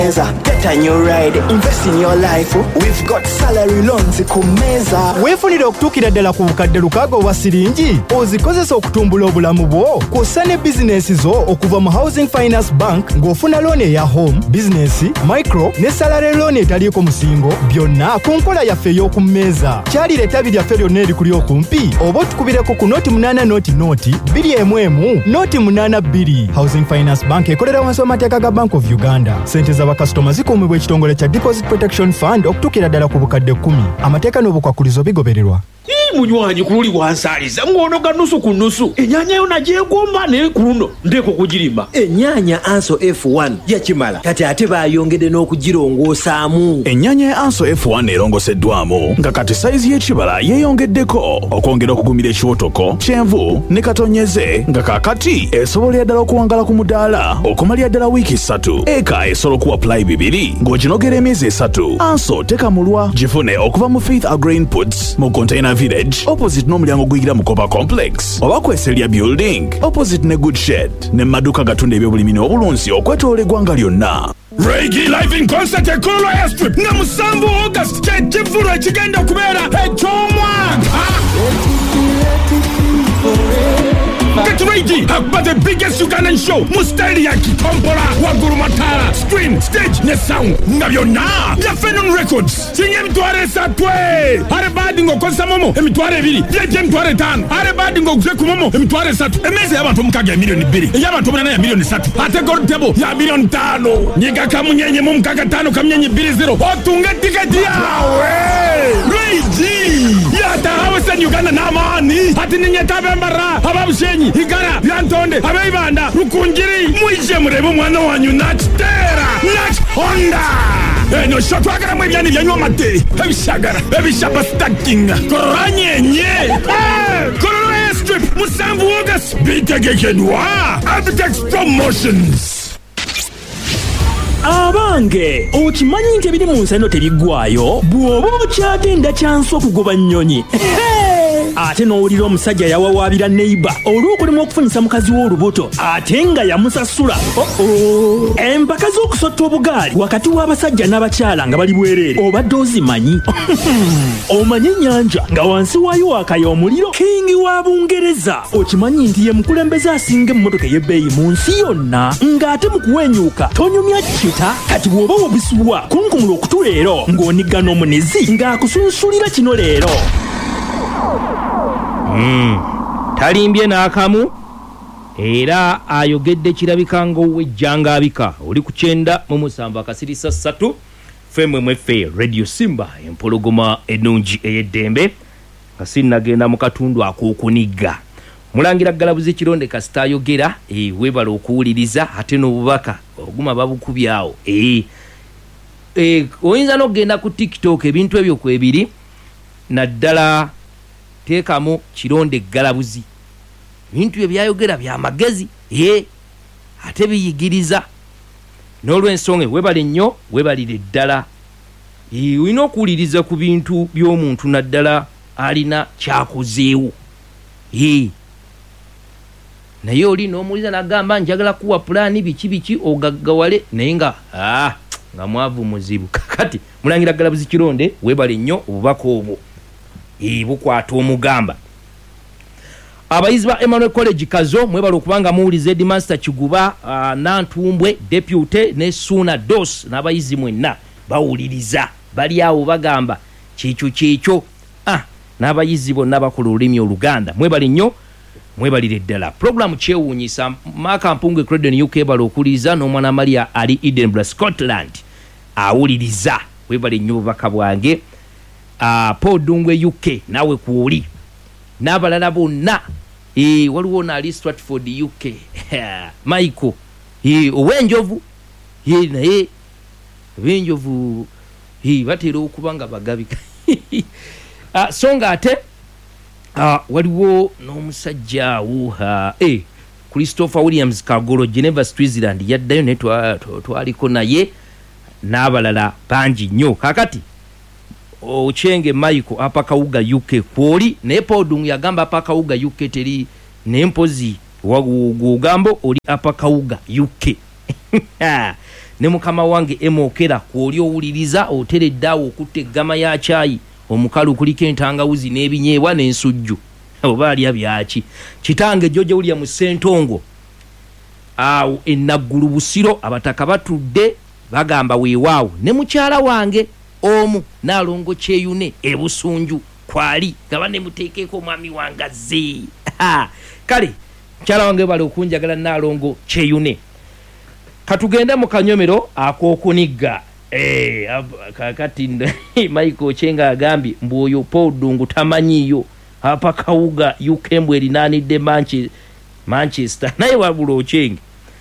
Get a new ride, invest in your life. We've got salary loans kumeza. Weefunire okutuukira ddala ku bukadde lukaaga obwa siringi ozikozesa okutumbula obulamu bwo kw'ossa ne bizinesi zo okuva mu Housing Finance Bank ng'ofuna looni eya home, business, micro ne salary loan etaliiko musingo byonna ku nkola yaffe ey'okummeeza. Kyalira ettabi lyaffe lyonna erikuli okumpi oba otukubireko ku nooti 8 nooti 211 nooti 82. Housing Finance Bank ekolera wansi w'amateeka ga Bank of Uganda. Sente z'abakasitoma zikuumibwa ekitongole kya Deposit Protection Fund okutuukira ddala ku bukadde 10. Amateeka n'obukwakulizo bigobererwa. Munywanyi kululi wansaliza ngonoga nusu ku nusu. Ennyanya yo nagyegomba ne kuno ndeko kugirimba. Ennyanya Anso F1 yakimala kati ate bayongedde n'okugirongosaamu. Ennyanya ya Anso F1 erongoseddwamu nga kati saizi y'ekibala yeeyongeddeko okwongera okugumira ekiwotoko kyenvu ne katonyeze nga kakati esobolera ddala okuwangala ku mudaala okumalira ddala wiiki 3. Eka esobola okuwa ply 2 ng'oginogera emyezi 3. Anso tekamulwa gifune okuva mu Faith Agro Inputs mu Container Village opposite n'omulyango guyira mu Kopa Complex oba kweselya building opposite ne Good Shed ne maduka gatunda ebyobulimi n'obulunzi okwetoola eggwanga lyonna. Reggae Live in Concert at Kolo Airstrip na musanvu August kyekivulu ekigenda okubeera eky'omwaka. Get ready for the biggest Ugandan show Mustaili ya Kikompola Waguru Matara screen stage ne sound na byonna ya Phenon Records sinye emitwaro 3 are badi ngo konsa momo emitwaro 2 ya emitwaro 5 are badi ngo kuse kumomo emitwaro 3 emeze y'abantu mukaga milioni 2 y'abantu munana ya milioni 3 ate gold table ya milioni 5 niga kamunyenye mu mukaga 5 kamunyenye 20 otunga ticket yawe Reggae ya tahawe Uganda na mani ati ninye tabembara ababushenyi igara yantonde abayibanda rukunjiri mwije murebe umwana wanyu natera nat Honda no shotwagara mwebyani byanywa mate ebishaba stacking koranyenye Kolo Airstrip musanvu August bitegekenwa Abitex Promotions. Abange okimanyi nti ebiri mu nsano tebiggwayo bw'oba okyagenda kyansi okugoba nnyonyi ate n'owulira omusajja yawawaabira neighbor olw'okulimu okufunyisa mukazi w'olubuto ate nga yamusasula. Empaka z'okusotta obugaali wakati w'abasajja n'abakyala nga bali bwereere obadde ozimanyi? Omanyi ennyanja nga wansi waayo waakayo omuliro? Kingi wa Bungereza okimanyi nti ye mukulembeze asinga emmotoka ey'ebbeeyi mu nsi yonna ng'ate mu kuwenyuuka tonyumya kita kati bw'oba wabisibwa kunkumula okutu leero ng'onigga n'omunizi ng'akusunsulira kino leero. Talimbye n'akamu era ayogedde kirabika ng'owejjangabika oli ku 9.7 akasirisa 3 FMFM Radio Simba empologoma ennungi ey'eddembe nga sinnagenda mu katundu ak'okunigga. Mulangira Galabuzi Kironde kasita ayogera weebala okuwuliriza ate n'obubaka oguma babukubyawo. Oyinza n'okugenda ku TikTok ebintu ebyo kwebiri naddala teekamu Kironde Galabuzi bintu ebyayogera bya magezi ate biyigiriza n'olw'ensonga webale nnyo webalire ddala olina okuwuliriza ku bintu by'omuntu naddala alina kyakozeewo naye oli n'omuliza n'agamba njagala kuwa pulaani biki ogaggawale naye nga mwavu muzibu. Kakati Mulangira Galabuzi Kironde webale nnyo obubaka obwo bukwata omugamba. Abayizi ba Emmanuel College Kazo mwebala okubanga muwuliza Headmaster Kiguba Nantumbwe Deputy ne Suna Dos n'abayizi mwenna bawuliriza bali awo bagamba kikyo n'abayizi bonna bakola olulimi Oluganda mwebale nnyo mwebalire ddala. Programu kyewuunyisa Maka Mpunge Credit UK bala okuliza n'omwana Maria ali Edinburgh Scotland awuliriza webale nnyo bubaka bwange. Paul Dungwe UK nawe kuoli n'abalala bonna waliwo naali Stratford UK Michael owenjovu naye benjovu batera okuba nga bagabika so nga ate waliwo n'omusajja awo Christopher Williams Kagolo Geneva Switzerland yaddayo naye twaliko naye n'abalala bangi nnyo. Kakati Ochenge Michael apa Kawuga UK kwoli ne Podung yagamba apa Kawuga UK teri nempozi wagugambo oli apa Kawuga UK ne mukama wange emokera kwoli owuliriza otereddawo okutta eggama ya caayi omukalu kuliko entangawuzi n'ebinyeebwa n'ensujju oba alya byaki kitange George William Ssentongo awo enaggulu busiro abataka batudde bagamba weewaawo ne mukyala wange omu Nalongo Kyeyune ebusunju kwali gaba ne muteekeeko omwami wangaze kale mukyala wange bali okunjagala Nalongo Kyeyune katugende mu kanyomero ak'okunigga kakati Michael Chenga agambye mbu oyo Paul Dungu tamanyiyo apa kawuga ukembwe erinanidde Manchester naye wabula Ochenga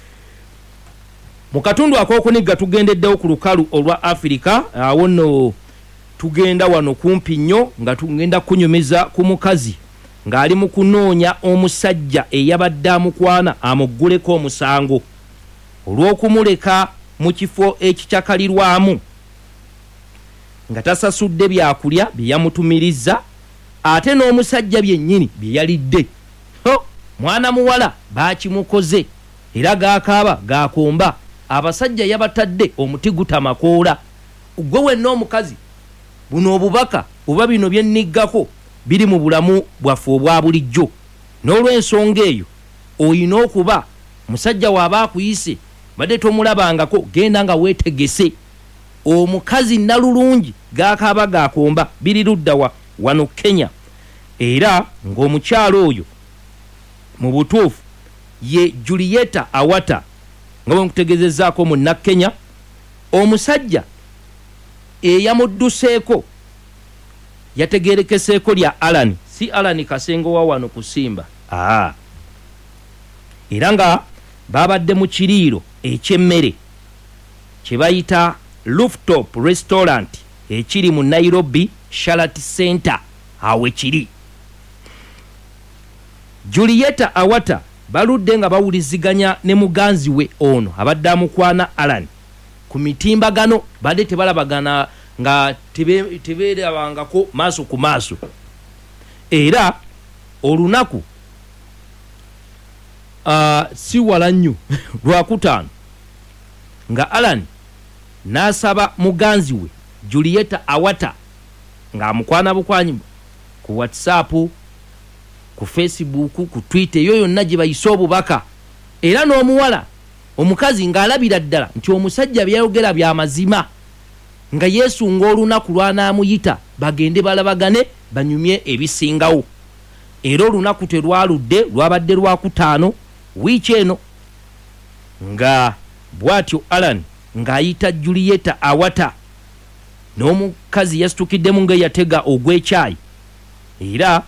mu katundu ak'okunigga tugendeddewo ku lukalu olwa Africa awo nno tugenda wano kumpi nnyo nga tugenda kunyumiza ku mukazi ng'ali mu kunoonya omusajja eyabadde amukwana amugguleko omusango olw'okumuleka mu kifo ekikyakalirwamu nga tasasudde byakulya bye yamutumiriza ate n'omusajja byennyini bye yalidde mwana muwala baakimukoze era gaakaaba gaakomba abasajja yabatadde omuti gutamakoola gwe wenna omukazi buno obubaka oba bino byenniggako biri mu bulamu bwaffe obwa bulijjo n'olw'ensonga eyo oyina okuba musajja waaba akuyise badde tomulabangako genda nga weetegese omukazi nalulungi gaakaaba gaakomba biri ludda wano Kenya era ng'omukyalo oyo mu butuufu ye Julieta Awata nga bwe nkutegezezaako mu Kenya omusajja eyamudduseeko yategerekeseeko lya Alan si Alan Kasengo wa wano kusimba era nga babadde mu kiriiro eky'emmere kye bayita Rooftop Restaurant ekiri mu Nairobi Sheraton Center awe kiri Julieta Awata baludde nga bawuliziganya ne muganzi we ono abadde amukwana Alan ku mitimbagano badde tebalabagana nga tebeerabangako maaso ku maaso era olunaku si wala nnyo lwakutaano nga Alan n'asaba muganzi we Julieta Awata ng'amukwana bukwanyi ku WhatsApp ku Facebook ku Twitter yoyo yonna gye bayise obubaka era n'omuwala omukazi ng'alabira ddala nti omusajja byayogera bya mazima nga yeesunga olunaku lw'anaamuyita bagende balabagane banyumye ebisingawo era olunaku terwaludde lwabadde lwakutaano wiiki eno nga bw'atyo Alan ng'ayita Julieta Awata n'omukazi yasitukiddemu ng'eyatega ogw'ekyayi era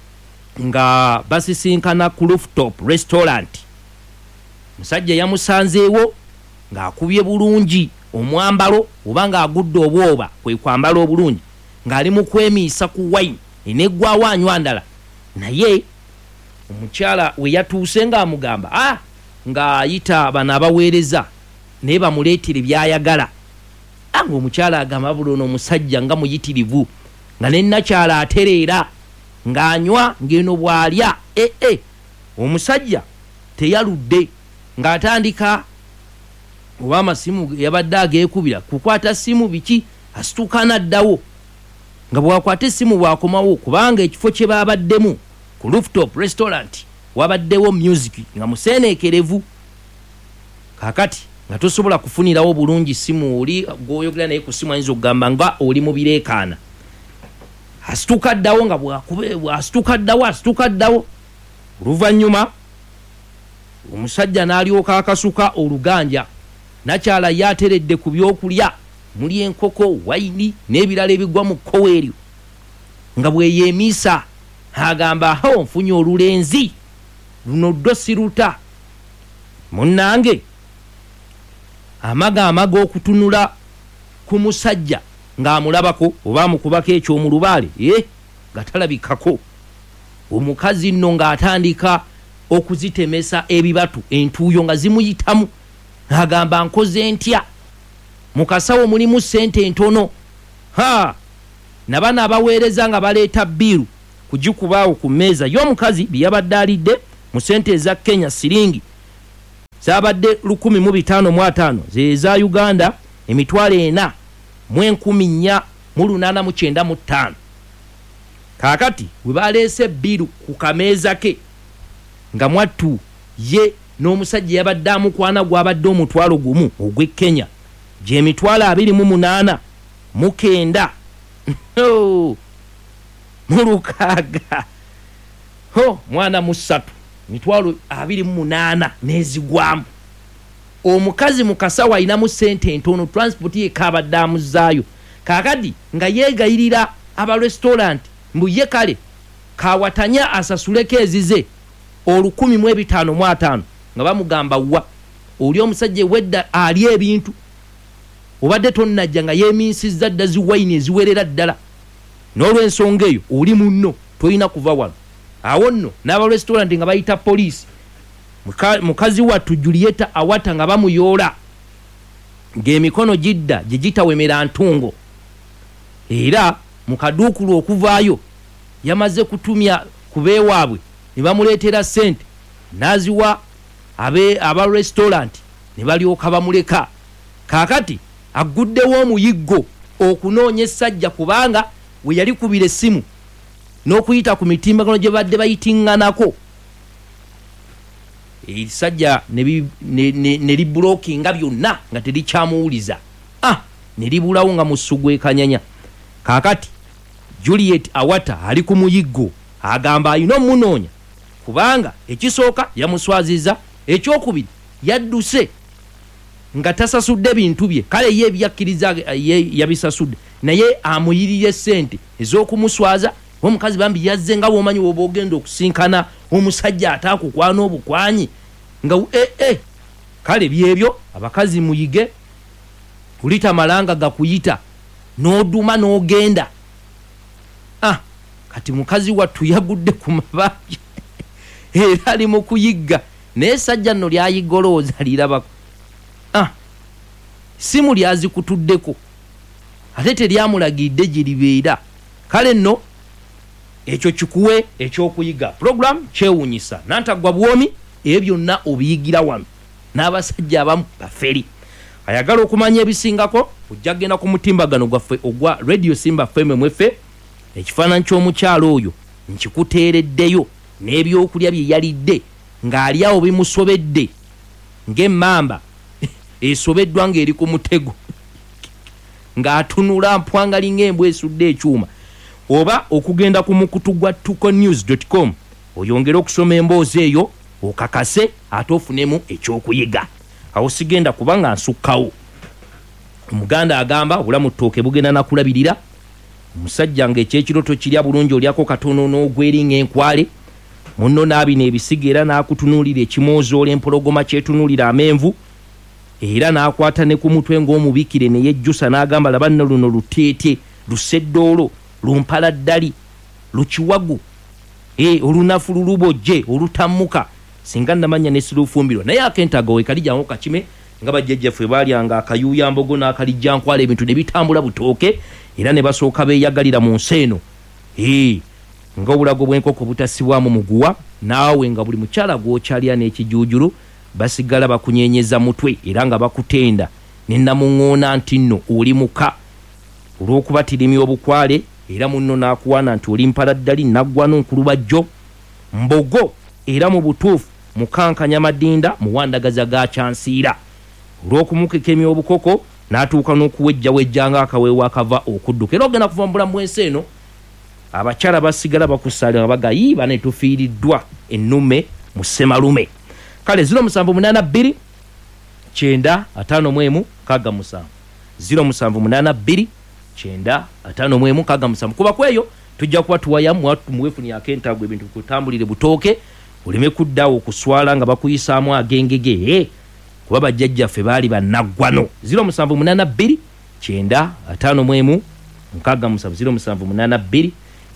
nga basisinkana ku Rooftop Restaurant musajja yamusanzeewo ng'akubye bulungi omwambalo oba ng'agudde obwoba kwe kwambala obulungi ng'ali mu kwemiisa ku wayini eneggwawo anywa ndala naye omukyala we yatuuse ng'amugamba ng'ayita bano abaweereza naye bamuleetere byayagala ng'omukyala agamba bulono omusajja nga muyitirivu nga nennakyala atereera ng'anywa ng'eno bw'alya omusajja teyaludde ng'atandika oba amasimu yabadde ageekubira kukwata simu biki asituka n'addawo nga bwakwata essimu bwakomawo kubanga ekifo kye baabaddemu ku Rooftop Restaurant wabaddewo music nga museeneekerevu kakati nga tosobola kufunirawo bulungi simu oli gwoyogera naye ku simu ayinza okugamba nga oli mu bireekaana asituka ddawo nga bwasituka ddawo oluvannyuma omusajja n'alyoka akasuka oluganja nakyala yateredde ku byokulya muli enkoko wayini n'ebirala ebigwa mu kkowe eryo nga bweyemiisa agamba nfunye olulenzi luno ddo siruta munnange amaga okutunula ku musajja ng'amulabako oba amukubako ekyomulubaale nga talabikako omukazi nno ng'atandika okuzitemesa ebibatu entuuyo nga zimuyitamu agamba nkoze ntya mu kasawo mulimu ssente entono nabana abaweereza nga baleeta bbiiru kugikubaawo ku mmeeza y'omukazi bye yabadde alidde mu ssente eza Kenya siringi zabadde 1,555 zeza Uganda emitwalo 4,495 kakati we balese biru ku kameeza ke nga mwattu ye n'omusajja yabaddamu kwana gwabadde omutwalo gumu ogwe Kenya je emitwalo 28 mukenda mulukaaga mwana musatu mitwalo 28 nezigwamu omukazi mukasawa alinamu sente entono transport ye kabaddamu zaayo kakati nga yegayirira aba restaurant mbuye kale kawatanya asasuleke ezize 1,555 nga bamugamba wa oli omusajja wedda ali ebintu obadde tonnajja nga yeminsiza dda ziwayini eziwerera ddala n'olwensonga eyo oli munno toyina kuva wano awo nno n'aba restaurant nga bayita police mukazi wattu Julieta Awata nga bamuyoola ng'emikono gidda gye gitawemera ntungo era mukaduukulu okuvaayo yamaze kutumya kubeewaabwe ne bamuleetera sente n'aziwa aba restaurant ne balyoka bamuleka kakati aguddewo omuyiggo okunoonya essajja kubanga we yali kubira essimu n'okuyita ku mitimbagano gye badde bayitinganako erisajja ne libulookinga byonna nga terikyamuwuliza ne libulawo nga musugu ekanyanya kakati Juliet Awata ali ku muyiggo agamba ayina omunoonya kubanga ekisooka yamuswaziza ekyokubiri yadduse nga tasasudde bintu bye kale ye byakkiriza yabisasudde naye amuyirire sente ez'okumuswaza omukazi bambi yazze nga bwomanyi woba ogenda okusinkana omusajja ataakukwana obukwanyi nga kale byebyo abakazi muyige kulita malanga gakuyita n'oduma n'ogenda kati mukazi wattu yagudde ku mabaaji era ali mu kuyigga naye sajja nno lyayigolooza lirabako simu lyazikutuddeko ate teryamulagidde gye libeera kale nno ekyo kikuwe ekyokuyiga program kyewunyisa nantagwa bwomi ebyo byonna obiyigira wano n'abasajja abamu baferi ayagala okumanya ebisingako ojja genda ku mutimbagano gwaffe ogwa Radio Simba FM mwefe ekifaananyi ky'omukyalo oyo nkikuteereddeyo n'ebyokulya bye yalidde ng'ali awo bimusobedde ng'emmamba esobeddwa ng'eri ku mutego ng'atunula mpwangali ng'embwa esudde ekyuma oba okugenda ku mukutu gwa tukonews.com oyongere okusoma emboozi eyo okakase ate ofunemu ekyokuyiga awo sigenda kubanga nsukkawo omuganda agamba obulamu ttooke bugenda nakulabirira omusajja ng'ekyekiroto kirya bulungi olyako katono n'ogweringa enkwale munno n'abina ebisiga era n'akutunuulira ekimoozi empologoma kyetunuulira amenvu era n'akwata ne ku mutwe ng'omubikire ne yejjusa n'agamba laba nno luno luteete luseddoolo lumpala ddali lukiwagu olunafu lulubojje olutammuka singa namanya nesirufumbirwa naye akentaga we kalijjangu kakime nga bajjajjaffe balyanga akayuya mbogo n'akalijjankwala ebintu ne bitambula butooke era ne basooka beeyagalira mu nsi eno ng'obulago bw'enkoko butasibwamu muguwa naawe nga buli mukyala gw'okyalya n'ekijuujulu basigala bakunyenyeza mutwe era nga bakutenda ne namuŋŋoona nti nno oli muka olw'okuba tirimya obukwale era munno n'akuwaana nti oli mpala ddali naggwano nkulubajjo mbogo era mu butuufu mukankanya madinda muwandagaza ga kyansiira olw'okumukekemya obukoko n'atuuka n'okuwejjawejja ng'akaweewo akava okudduka era ogenda kuva mu bulamu bw'ensi eno abakyala basigala bakusaalira nga bagayiiba ne tufiiriddwa ennume mu ssemalume kale 0782 951 657 0782 951 657 kuba kweyo tujja kuba tuwayamu muwefuni akentagwe ebintu kutambulire butooke uleme kuddawo okuswala nga bakuyisaamu agengege kuba bajjajjaffe baali bannaggwano 0782 951 657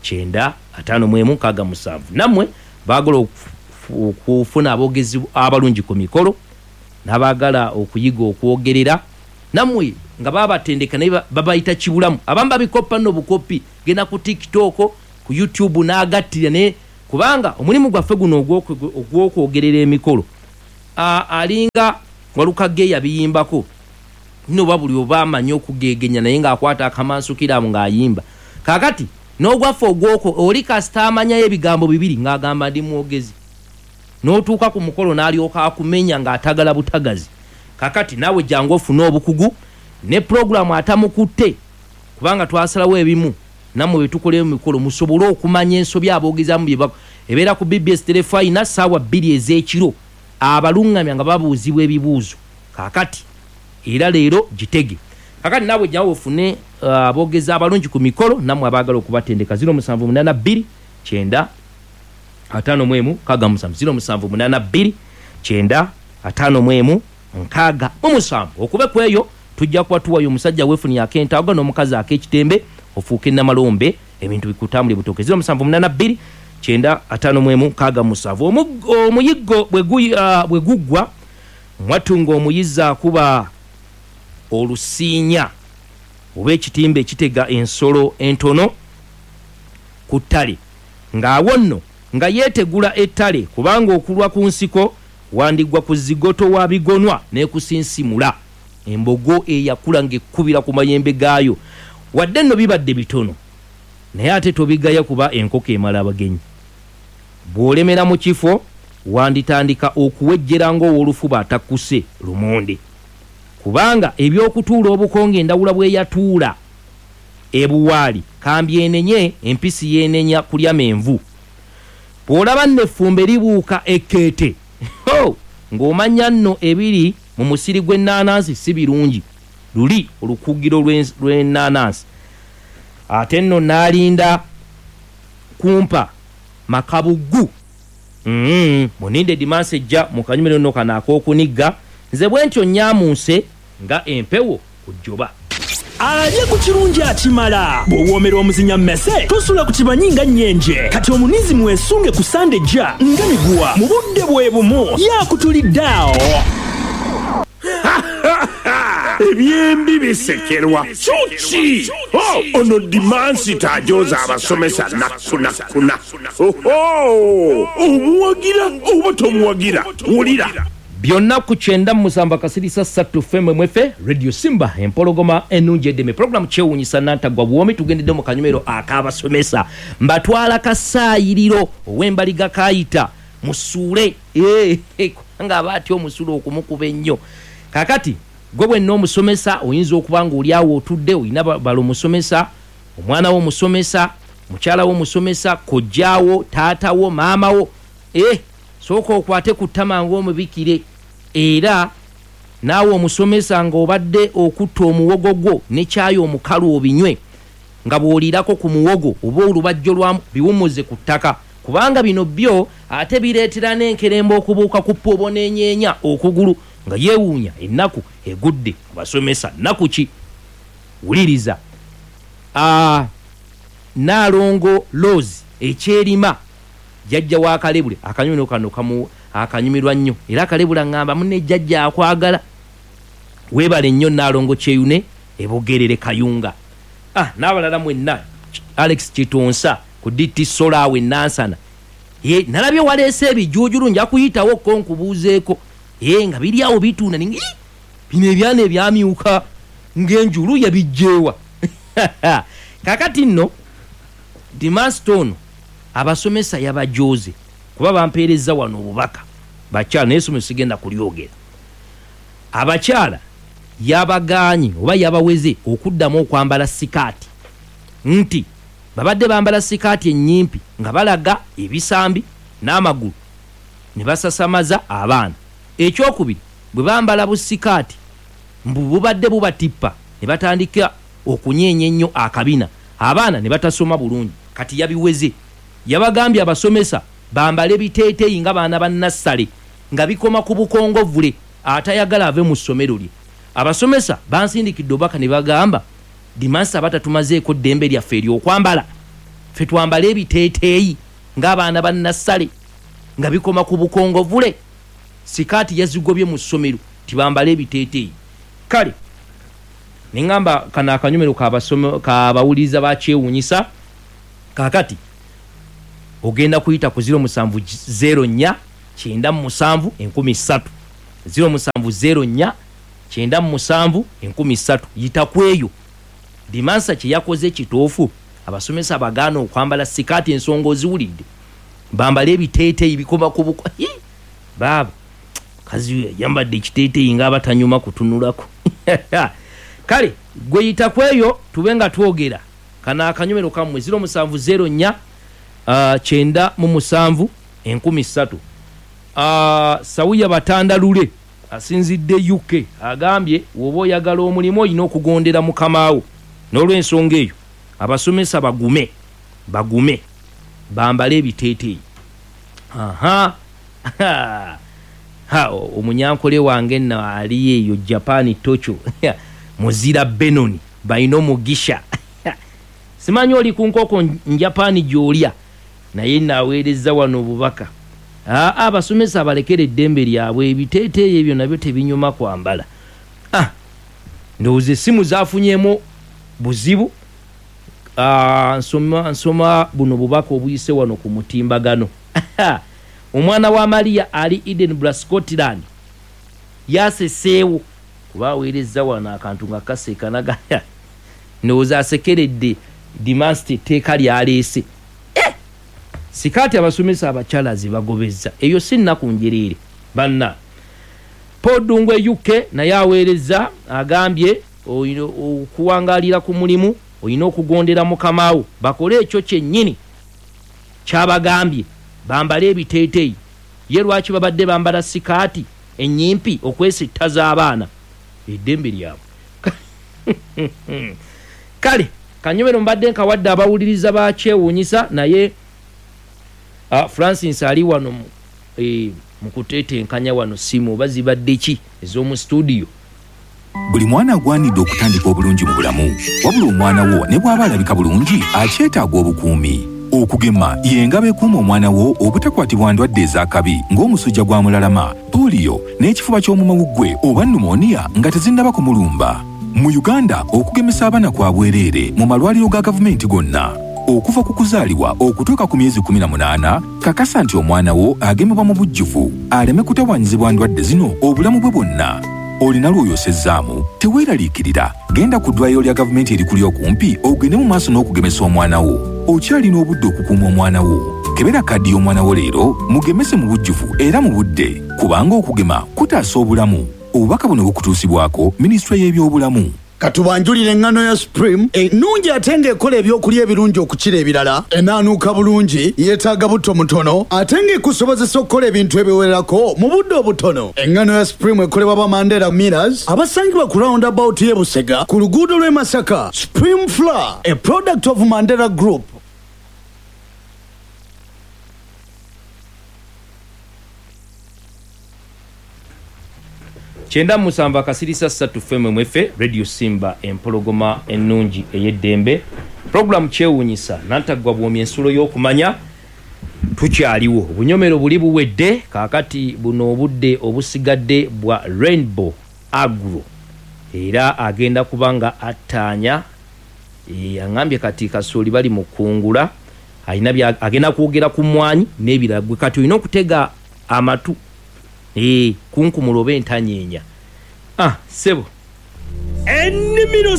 0782 nammwe baagala okufuna aboogezi abalungi ku mikolo n'abaagala okuyiga okwogerera nammwe nga babatendeka naye babayita kibulamu abamu babikoppa nno bukopi genda ku TikTok ku YouTube n'agattira ne kubanga omulimu gwaffe guno ogw'okwogerera emikolo alinga walukage yabiyimbako nno babuli obamanyi okugegenya naye ngaakwata akamansukiramu ng'ayimba kakati n'ogwaffe ogwoko oli kasita amanyayo ebigambo bibiri ng'agamba ndi mwogezi n'otuuka ku mukolo n'alyoka akumenya ng'atagala butagazi kakati naawe jangu ofune obukugu ne puroguramu atamukutte kubanga twasalawo ebimu nammwe bwe tukoleyo mu mikolo musobole okumanya ensobi aboogezaamu bye ebeera ku BBS telefayina ssaawa 2 ez'ekiro abalungamya nga babuuzibwa ebibuuzo kakati era leero gitege kakati naawe jangu ofune aboogezi abalungi ku mikolo nammwe abaagala okubatendeka 0782 9 51 0782 9 51 nkaaga mumusanvu okube kweyo tujja kwatuwayo omusajja wefuni akentaga n'omukazi ak'ekitembe ofuuke namalombe ebintu bikutambule butoke 0782 951 nkaaga musanvu omuyiggo bwe guggwa mwatunga omuyizza akuba olusiinya oba ekitimbe ekitega ensolo entono ku ttale ng'awo nno nga yeetegula ettale kubanga okulwa ku nsiko wandigwa ku zigoto wa bigonwa n'ekusinsimula embogo eyakula ng'ekkubira ku mayembe gaayo wadde nno bibadde bitono naye ate tobigaya kuba enkoko emala abagenyi bw'olemera mu kifo wanditandika okuwejjera ng'owolufuba atakkuse lumonde kubanga eby'okutuula obukonge endawula bwe yatuula ebuwaali kambi enenye empisi yenenya kulya menvu bw'olaba nno libuuka ekkeete ng'omanya nno ebiri mu musiri gw'ennaanansi si birungi luli olukugiro lw'ennaanansi ate nno n'alinda kumpa makabuggu muninde dimansi ejja mu kanyumiro nno kano ak'okunigga nze bwe ntyo nnyamunse nga empewo ku jjoba alye ku kirungi akimala bw'owoomera omuzinya mmese tosula ku kibanyi nga nnyenje kati omunizi mwesunge ku sande ejja nga miguwa mu budde bwe bumu yaakutuliddeawo ebyembi bisekerwa kyuki ono dimansi tajoza abasomesa nakkunakuna omuwagira oba tomuwagira wulira byonna ku 9 kasirisa 3 FMMF Radio Simba empologoma ennungi eddeme programu kyewuunyisa nantagwa bwomi tugendedde mu kanyumero ak'abasomesa mbatwala kasaayiriro ow'embaliga kayita musuule nga abaatya omusuule okumukuba ennyo kakati gwe bwenna omusomesa oyinza okuba nga oli awo otudde olina balo omusomesa omwana wo omusomesa mukyala wo omusomesa kojjaawo taatawo maamawo sooka okwate ku ttama ng'omubikire era naawe omusomesa ng'obadde okutta omuwogo gwo ne kyayo omukalu obinywe nga bw'olirako ku muwogo oba olubajjo lwamu biwumuze ku ttaka kubanga bino byo ate bireetera n'enkerembe okubuuka ku ppobo n'enyeenya okugulu nga yeewuunya ennaku egudde abasomesa nnaku ki wuliriza Naalongo Rose ekyerima jjajja wa Kalebule akanyuno kano akanyumirwa nnyo era Kalebula ngamba munne jjajja akwagala weebale nnyo Naalongo Kyeyune ebogerere Kayunga n'abalala mwenna Alex Kitonsa ku DT Solaawe Nansana nalabye waleese ebijuujulu nja kuyitawo ko nkubuuzeeko nga biri awo bituuna ningi bino ebyana ebyamyuka ng'enjulu yabijjeewa kakati nno Dimaston abasomesa yabajooze kuba bampeereza wano obubaka bakyala naye somero sigenda kulyogera abakyala yabagaanyi oba yabaweze okuddamu okwambala sikaati nti babadde bambala sikaati ennyimpi nga balaga ebisambi n'amagulu ne basasamaza abaana ekyokubiri bwe bambala busikaati bubadde bubatippa ne batandika okunyeenya ennyo akabina abaana ne batasoma bulungi kati yabiweze yabagambye abasomesa bambale biteeteeyi nga baana bannassale nga bikoma ku bukongovule atayagala ave mu ssomero lye abasomesa bansindikidde obubaka ne bagamba Dimansi abatatumazeeko ddembe lyaffe ery'okwambala ffe twambale ebiteeteeyi ng'abaana bannassale nga bikoma ku bukongovule sikaati yazigobye mu ssomero tibambale ebiteeteeyi kale nengamba kana akanyumero kabawuliriza bakyewuunyisa kakati ogenda kuyita ku 0704 97 13 070 9 7 yita kweyo. Dimansa kye yakoze kituufu abasomesa bagaana okwambala sikaati ensongo ziwulidde bambala ebiteeteeyi bikoma ku bukwa baba kazi yambadde ekiteeteeyi ng'abatanyuma kutunulako kale gwe yita kweyo tube nga twogera kana akanyomero kammwe 070 9 7 Sawuya Batandalule asinzidde UK agambye woba oyagala omulimu olina okugondera mukamaawo n'olw'ensonga eyo abasomesa bagume bambale ebiteeteeyi. Omunyankole wange nno ali eyo Japan Tocho muzira Benoni balina omugisha simanyi oli ku nkoko Japan gy'olya naye naaweereza wano obubaka abasomesa balekere eddembe lyabwe ebiteeteeyi ebyo nabyo tebinyuma kwambala. Ndowooza essimu zaafunyemu buzibu. Nsoma buno bubaka obuyise wano ku mutimbagano. Omwana wa Maria ali Edinburgh Scotland yaseseewo kuba aweereza wano akantu nga kaseekanaga. Ndowooza asekeredde Dimansi teeka lyaleese. Sikaati abasomesa abakyala zibagobezza eyo si nnaku njereere banna. Podungwe UK naye aweereza agambye okuwangalira ku mulimu olina okugondera mukamaawo bakole ekyo kyennyini kyabagambye bambale ebiteeteeyi. Ye lwaki babadde bambala sikaati ennyimpi okwesittaza abaana eddembe lyabwe. Kale kanyomero mbadde nkawadde abawuliriza bakyewuunyisa naye Francis ali wano mukutetenkanya wano simu bazibadde ki ez'omu studio. Buli mwana agwanidde okutandika obulungi mu bulamu wabula omwana wo ne bw'aba alabika bulungi akyetaaga obukuumi. Okugema yenga beekuuma omwana wo obutakwatibwa ndwadde ez'akabi ng'omusujja gwa mulalama, polio n'ekifuba ky'omumawuggwe oba pneumonia nga tezinnaba kumulumba. Mu Uganda okugemesa abaana kwa bwereere mu malwaliro ga gavumenti gonna. Okuva ku kuzaalibwa okutuuka ku myezi 18 kakasa nti omwana wo agemebwa mu bujjuvu aleme kutawaanyizibwa ndwadde zino obulamu bwe bwonna. Olina lw'oyosezzaamu teweeraliikirira genda ku ddwaliro lya gavumenti erikuli okumpi ogende mu maaso n'okugemesa omwana wo. Okyalina obudde okukuuma omwana wo. Kebera kaddi y'omwana wo leero mugemese mu bujjuvu era mu budde kubanga okugema kutaasa obulamu. Obubaka buno bukutuusibwako Minisitule y'ebyobulamu. Katubanjulire engano ya Supreme ennungi ate ng'ekola ebyokulya ebirungi okukira ebirala, enaanuuka bulungi, yeetaaga butto mutono ate ng'ekusobozesa okukola ebintu ebiwererako mu budde obutono. Engano ya Supreme ekolebwa ba Mandela Millers abasangibwa ku roundabout y'e Busega ku luguudo lw'e Masaka. Supreme Flour, a product of Mandela Group. Chenda musamba kasirisa 3 FM Radio Simba empologoma ennungi eyeddembe. Program kyewuunyisa nantagwa bwomi ensulo y'okumanya tukyaliwo. Obunyomero buli buwedde kaakati buno obudde obusigadde bwa Rainbow Agro era agenda kubanga attaanya angambye kati kasooli bali mu kungula alina agenda kwogera ku mmwanyi n'ebiragwe kati olina okutega amatu kunkumulobe entanyeenya. Sebo Ennimiro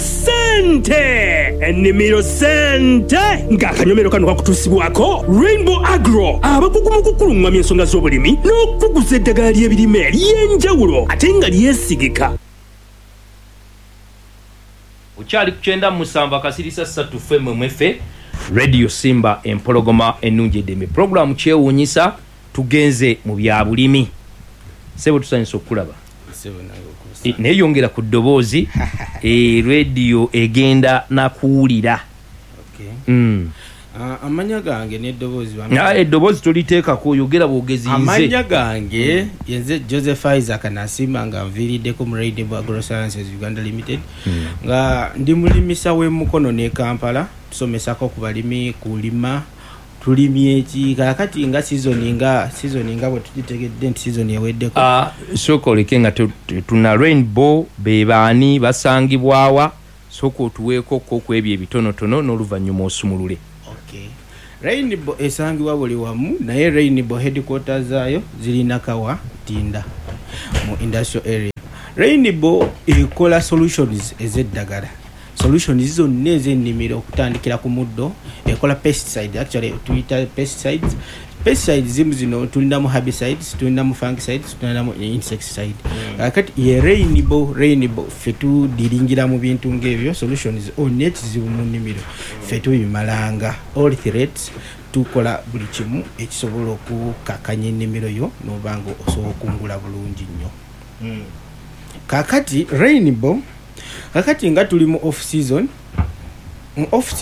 sente ng'akanyomero kano kakutuusibwako Rainbow Agro abakugu mu kukulungamya ensonga z'obulimi n'okuguza eddagala ly'ebirime ery'enjawulo ate nga lyesigika. Ukyali kukyenda musamba kasirisa 3 FM Radio Simba empologoma ennungi eddembe. Program kyewuunyisa tugenze mu bya bulimi. Sebo tusanyisa okulaba neyongera ku ddoboozi radio egenda nakuwulira. Amanya gange n'eddoboozi eddoboozi toliteekako oyogera bwogezinze. Amanya gange yenze Joseph Isaac Nasima nga nviiriddeko mu Rainbow Agro Sciences Uganda Limited nga ndi mulimisa w'emukono ne Kampala tusomesako ku balimi kulima tulimye eki kakati nga season nga bwe tutegedde nti season eweddeko. Sokoleke nga tuna Rainbow bebaani basangibwawa soko tuweeko ku ebyo ebitonotono n'oluvannyuma osumulule. Rainbow esangibwa buli wamu naye Rainbow headquarters zaayo zirina Kawa Tinda. mu industrial area. Rainbow ekola solutions ezeddagala. Solutions zonna ez'ennimiro okutandikira ku muddo, ekola pesticide, actually tuita pesticides. Pesticides zimu zino tulinamu herbicides, tulinamu fungicides, tulinamu insecticide. Kati ye Rainbow fetu diringira mu bintu ng'ebyo solutions on net zibu mu nnimiro. Fetu bimalanga all threats tukola buli kimu ekisobola okukakanya ennimiro yo n'obanga osobola okungula bulungi nnyo. Kakati Rainbow kakati nga tuli mu off season